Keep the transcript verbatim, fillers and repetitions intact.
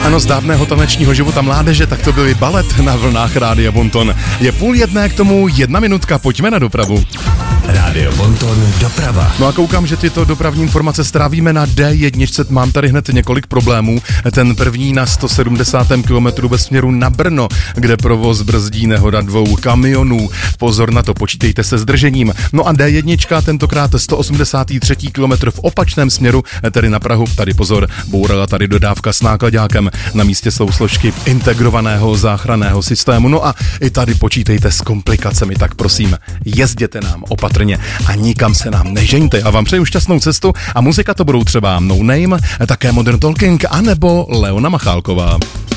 Ano, z dávného tanečního života mládeže, tak to byl balet na vlnách Rádia Bonton. Je půl jedné, k tomu jedna minutka, pojďme na dopravu. Rádio Bonton doprava. No a koukám, že tyto dopravní informace strávíme na D jedna. Mám tady hned několik problémů. Ten první na sto sedmdesátém kilometru ve směru na Brno, kde provoz brzdí nehoda dvou kamionů. Pozor na to, počítejte se zdržením. No a D jedna, tentokrát sto osmdesátý třetí kilometr v opačném směru, tedy na Prahu. Tady pozor, bourala tady dodávka s nákladákem. Na místě jsou složky integrovaného záchranného systému. No a i tady počítejte s komplikacemi, tak prosím, jezděte nám opatrně a nikam se nám nežeňte. Já vám přeju šťastnou cestu a muzika to budou třeba No Name, také Modern Talking, anebo Leona Machálková.